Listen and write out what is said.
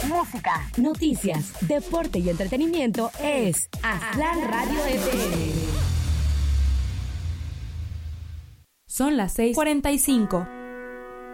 música, noticias, deporte y entretenimiento es Aztlán Radio FM. Son las 6:45.